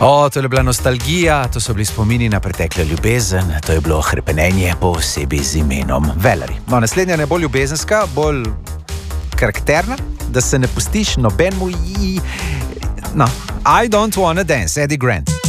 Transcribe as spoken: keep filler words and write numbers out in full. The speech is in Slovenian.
O, to je bila nostalgija, to so bili spomini na preteklo ljubezen, to je bilo hrepenenje posebej z imenom Valerie. No, naslednja ne bo ljubezenska, bolj karakterna, da se ne pustiš nobenemu i... No, I don't wanna dance, Eddie Grant.